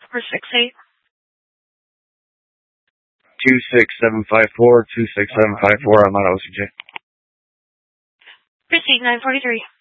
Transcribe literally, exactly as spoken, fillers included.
four six eight. two six seven five four, two six seven five four. I'm on O C J. Proceed nine forty-three.